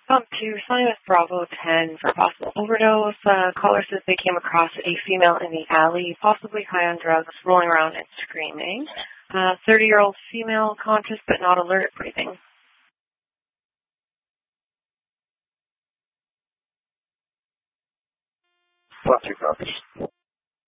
Pump 2, sign with Bravo 10 for possible overdose. Caller says they came across a female in the alley, possibly high on drugs, rolling around and screaming. 30-year-old female, conscious but not alert at breathing. Pump 2 copies.